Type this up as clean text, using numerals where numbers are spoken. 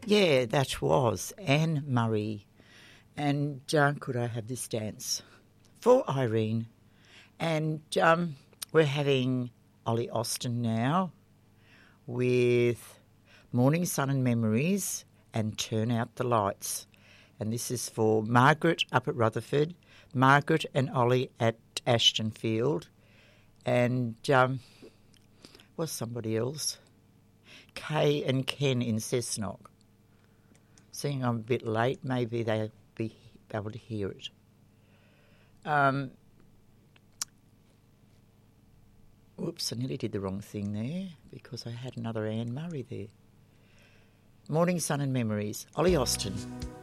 Yeah, that was Anne Murray. And could I have this dance? For Irene. And we're having Ollie Austin now with Morning Sun and Memories and Turn Out the Lights. And this is for Margaret up at Rutherford, Margaret and Ollie at Ashtonfield, and was somebody else? Kay and Ken in Cessnock. Seeing I'm a bit late, maybe they'll be able to hear it. Oops, I nearly did the wrong thing there because I had another Anne Murray there. Morning Sun and Memories, Ollie Austin.